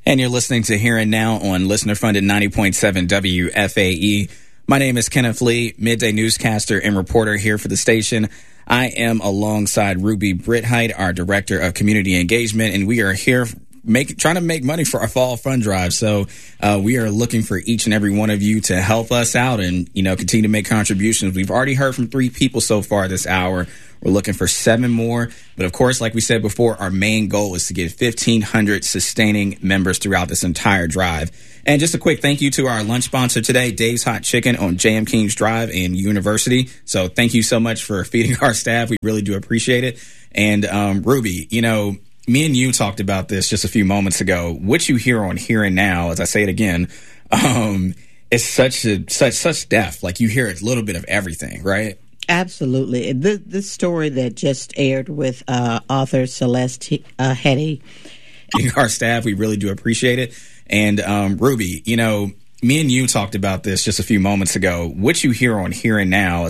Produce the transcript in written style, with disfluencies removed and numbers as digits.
And you're listening to Here and Now on listener-funded 90.7 WFAE. My name is Kenneth Lee, midday newscaster and reporter here for the station. I am alongside Ruby Britheit, our director of community engagement, and we are here trying to make money for our fall fund drive. So we are looking for each and every one of you to help us out and, continue to make contributions. We've already heard from 3 people so far this hour. We're looking for 7 more. But of course, like we said before, our main goal is to get 1,500 sustaining members throughout this entire drive. And just a quick thank you to our lunch sponsor today, Dave's Hot Chicken on J.M. King's Drive in University. So thank you so much for feeding our staff. We really do appreciate it. And Ruby, me and you talked about this just a few moments ago. What you hear on Here and Now, as I say it again, is such depth. Like you hear a little bit of everything, right? Absolutely. This story that just aired with author Celeste Hetty. Our staff, we really do appreciate it. And Ruby, me and you talked about this just a few moments ago. What you hear on Here and Now